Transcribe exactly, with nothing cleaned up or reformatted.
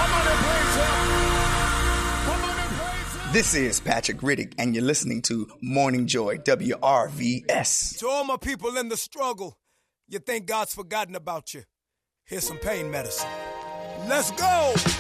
This is Patrick Riddick, and you're listening to Morning Joy, W R V S. To all my people in the struggle, you think God's forgotten about you. Here's some pain medicine. Let's go!